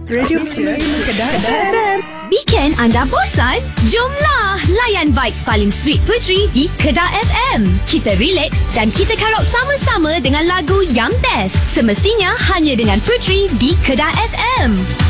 Radio Kedah FM. Weekend anda bosan? Jomlah layan vibes paling sweet Puteri di Kedah FM. Kita relax dan kita karaoke sama-sama dengan lagu yang best. Semestinya hanya dengan Puteri di Kedah FM.